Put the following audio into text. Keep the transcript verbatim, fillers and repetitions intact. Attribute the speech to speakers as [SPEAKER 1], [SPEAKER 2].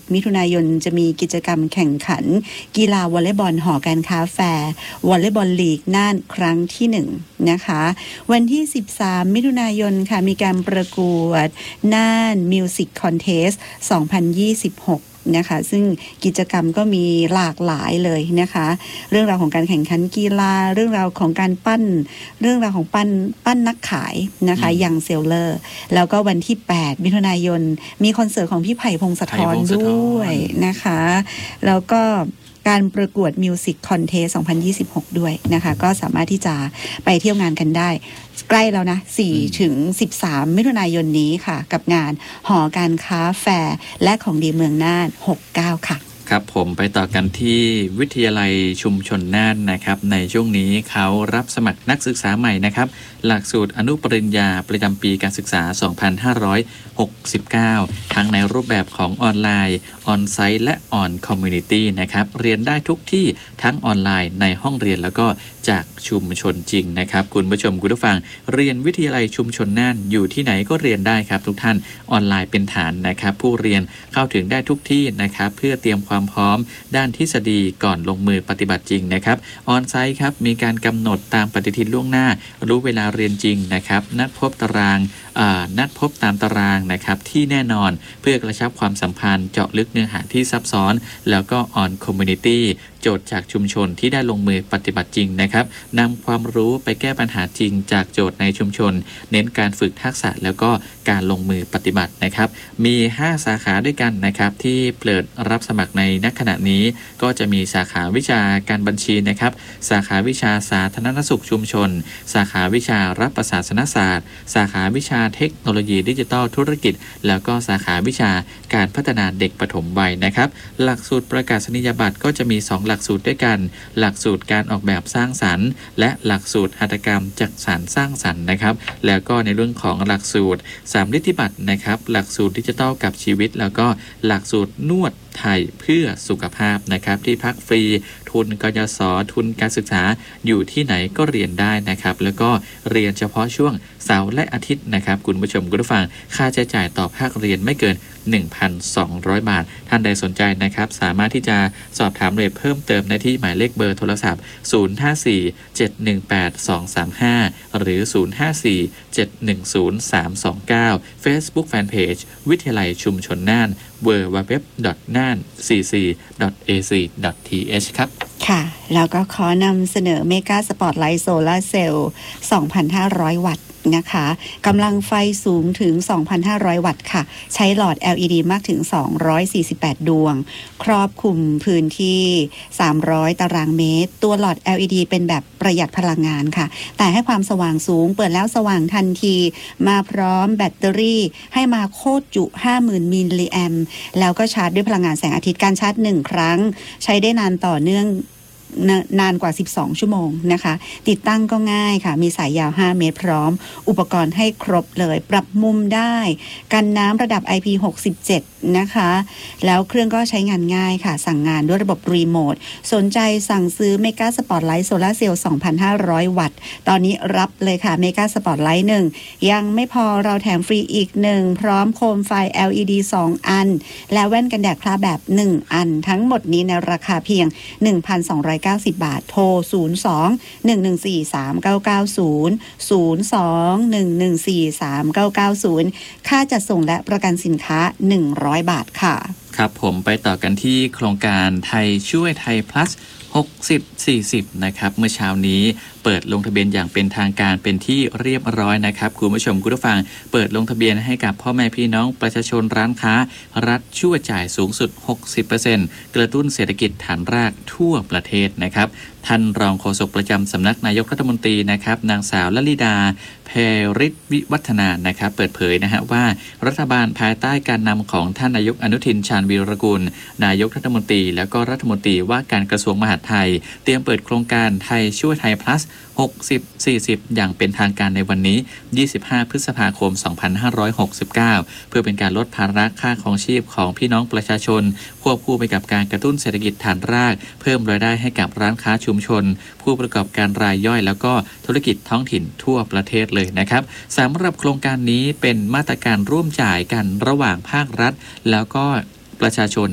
[SPEAKER 1] มิถุนายนจะมีกิจกรรมแข่งขันกีฬาวอลเลย์บอลหอการค้าแฟร์วอลเลย์บอลลีกน่านครั้งที่หนึ่งนะคะวันที่สิบสามมิถุนายนค่ะมีการประกวดน่านมิวสิกคอนเทสต์สองพันยี่สิบหกนะคะซึ่งกิจกรรมก็มีหลากหลายเลยนะคะเรื่องราวของการแข่งขันกีฬาเรื่องราวของการปั้นเรื่องราวของปั้นปั้นนักขายนะคะยังเซลเลอร์แล้วก็วันที่แปดมิถุนายนมีคอนเสิร์ตของพี่ไผ่พงศธรด้วยนะคะแล้วก็การประกวดมิวสิกคอนเทสต์สองพันยี่สิบหกด้วยนะคะก็สามารถที่จะไปเที่ยวงานกันได้ใกล้แล้วนะสี่ถึงสิบสามมิถุนายนนี้ค่ะกับงานหอการค้าแฟร์และของดีเมืองน่านหกสิบเก้าค่ะ
[SPEAKER 2] ครับผมไปต่อกันที่วิทยาลัยชุมชนน่านนะครับในช่วงนี้เขารับสมัครนักศึกษาใหม่นะครับหลักสูตรอนุปริญญาประจำปีการศึกษาสองพันห้าร้อยหกสิบเก้าทั้งในรูปแบบของออนไลน์ออนไซต์และออนคอมมูนิตี้นะครับเรียนได้ทุกที่ทั้งออนไลน์ในห้องเรียนแล้วก็จากชุมชนจริงนะครับคุณผู้ชมคุณผู้ฟังเรียนวิทยาลัยชุมชนน่านอยู่ที่ไหนก็เรียนได้ครับทุกท่านออนไลน์เป็นฐานนะครับผู้เรียนเข้าถึงได้ทุกที่นะครับเพื่อเตรียมความพร้อมด้านทฤษฎีก่อนลงมือปฏิบัติจริงนะครับออนไซต์ครับมีการกำหนดตามปฏิทินล่วงหน้ารู้เวลาเรียนจริงนะครับนัดพบตารางนัดพบตามตารางนะครับที่แน่นอนเพื่อกระชับความสัมพันธ์เจาะลึกเนื้อหาที่ซับซ้อนแล้วก็ออนคอมมูนิตี้โจทย์จากชุมชนที่ได้ลงมือปฏิบัติจริงนะครับนำความรู้ไปแก้ปัญหาจริงจากโจทย์ในชุมชนเน้นการฝึกทักษะแล้วก็การลงมือปฏิบัตินะครับมีห้าสาขาด้วยกันนะครับที่เปิดรับสมัครในณขณะนี้ก็จะมีสาขาวิชาการบัญชีนะครับสาขาวิชาสาธารณสุขชุมชนสาขาวิชารัฐประศาสนศาสตร์สาขาวิชาเทคโนโลยีดิจิทัลธุรกิจแล้วก็สาขาวิชาการพัฒนาเด็กปฐมวัยนะครับหลักสูตรประกาศนียบัตรก็จะมีสองหลักสูตรด้วยกันหลักสูตรการออกแบบสร้างสรรค์และหลักสูตรหัตถกรรมจักสานสร้างสรรค์นะครับแล้วก็ในเรื่องของหลักสูตรสามฤทธิบัตรนะครับหลักสูตรดิจิทัลกับชีวิตแล้วก็หลักสูตรนวดไทยเพื่อสุขภาพนะครับที่พักฟรีทุนกยศทุนการศึกษาอยู่ที่ไหนก็เรียนได้นะครับแล้วก็เรียนเฉพาะช่วงเสาร์และอาทิตย์นะครับคุณผู้ชมคุณผู้ฟังค่าใช้จ่ายต่อภาคเรียนไม่เกิน หนึ่งพันสองร้อย บาทท่านใดสนใจนะครับสามารถที่จะสอบถามรายละเอียดเพิ่มเติมได้ที่หมายเลขเบอร์โทรศัพท์ศูนย์ ห้า สี่ เจ็ด หนึ่ง แปด สอง สาม ห้าหรือศูนย์ ห้า สี่ เจ็ด หนึ่ง ศูนย์ สาม สอง เก้า Facebook Fanpage วิทยาลัยชุมชนน่าน ดับเบิลยู ดับเบิลยู ดับเบิลยู ดอท น่าน ซี ซี ดอท เอ ซี ดอท ที เอช ครับ
[SPEAKER 1] ค่ะแล้วก็ขอนำเสนอเมกาสปอตไลท์โซลาร์เซลล์ สองพันห้าร้อย วัตต์นะคะกำลังไฟสูงถึง สองพันห้าร้อย วัตต์ค่ะใช้หลอด แอล อี ดี มากถึง สองร้อยสี่สิบแปด ดวงครอบคลุมพื้นที่ สามร้อย ตารางเมตรตัวหลอด แอล อี ดี เป็นแบบประหยัดพลังงานค่ะแต่ให้ความสว่างสูงเปิดแล้วสว่างทันทีมาพร้อมแบตเตอรี่ให้มาโคตรจุ ห้าหมื่น มิลลิแอมป์แล้วก็ชาร์จด้วยพลังงานแสงอาทิตย์การชาร์จหนึ่งครั้งใช้ได้นานต่อเนื่องนานกว่าสิบสองชั่วโมงนะคะติดตั้งก็ง่ายค่ะมีสายยาวห้าเมตรพร้อมอุปกรณ์ให้ครบเลยปรับมุมได้กันน้ำระดับ ไอ พี หกสิบเจ็ด นะคะแล้วเครื่องก็ใช้งานง่ายค่ะสั่งงานด้วยระบบรีโมทสนใจสั่งซื้อเมกาสปอตไลท์โซลาร์เซลล์ สองพันห้าร้อย วัตต์ตอนนี้รับเลยค่ะเมกาสปอตไลท์หนึ่งยังไม่พอเราแถมฟรีอีกหนึ่งพร้อมโคมไฟ แอล อี ดี สอง อันและแว่นกันแดดคล้าแบบหนึ่งอันทั้งหมดนี้ในราคาเพียง หนึ่งพันสองร้อยเก้าสิบ บาทโทรศูนย์ สอง หนึ่ง หนึ่ง สี่ สาม เก้า เก้า ศูนย์ ศูนย์ สอง หนึ่ง หนึ่ง สี่ สาม เก้า เก้า ศูนย์ค่าจัดส่งและประกันสินค้าหนึ่งร้อยบาทค่ะ
[SPEAKER 2] ครับผมไปต่อกันที่โครงการไทยช่วยไทย plus หกสิบ สี่สิบ นะครับเมื่อเช้านี้เปิดลงทะเบียนอย่างเป็นทางการเป็นที่เรียบร้อยนะครับคุณผู้ชมคุณผู้ฟังเปิดลงทะเบียนให้กับพ่อแม่พี่น้องประชาชนร้านค้ารัฐช่วยจ่ายสูงสุด หกสิบเปอร์เซ็นต์ กระตุ้นเศรษฐกิจฐานรากทั่วประเทศนะครับท่านรองโฆษกประจำสำนักนายกรัฐมนตรีนะครับนางสาวลลิดาเพริศวิวัฒนานะครับเปิดเผยนะฮะว่ารัฐบาลภายใต้การนำของท่านนายกอนุทินชาญวีรกูลนายกรัฐมนตรีแล้วก็รัฐมนตรีว่าการกระทรวงมหาดไทยเตรียมเปิดโครงการไทยช่วยไทย plus หกสิบ สี่สิบ อย่างเป็นทางการในวันนี้ยี่สิบห้าพฤษภาคมสองพันห้าร้อยหกสิบเก้าเพื่อเป็นการลดภาระค่าครองชีพของพี่น้องประชาชนควบคู่ไปกับการกระตุ้นเศรษฐกิจฐานรากเพิ่มรายได้ให้กับร้านค้าชุมชนผู้ประกอบการรายย่อยแล้วก็ธุรกิจท้องถิ่นทั่วประเทศเลยนะครับสำหรับโครงการนี้เป็นมาตรการร่วมจ่ายกันระหว่างภาครัฐแล้วก็ประชาชน